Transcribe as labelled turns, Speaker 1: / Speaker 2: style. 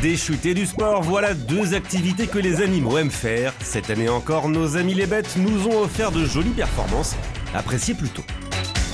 Speaker 1: Des chutes et du sport, voilà deux activités que les animaux aiment faire. Cette année encore, nos amis les bêtes nous ont offert de jolies performances. Appréciez plutôt.